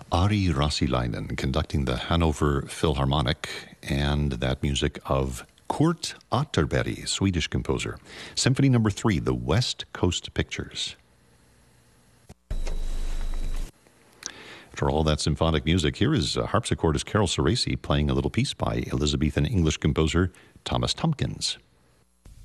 Ari Rasilainen conducting the Hanover Philharmonic, and that music of Kurt Atterberg, Swedish composer. Symphony No. 3, the West Coast Pictures. For all that symphonic music, here is harpsichordist Carol Ceresi playing a little piece by Elizabethan English composer Thomas Tomkins.